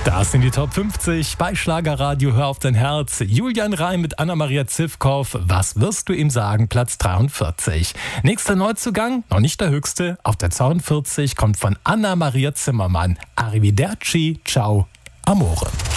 Das sind die Top 50 bei Schlagerradio Hör auf dein Herz. Julian Reim mit Anna-Maria Zivkow. Was wirst du ihm sagen? Platz 43. Nächster Neuzugang, noch nicht der höchste, auf der 42 kommt von Anna-Maria Zimmermann. Arrivederci, ciao, amore.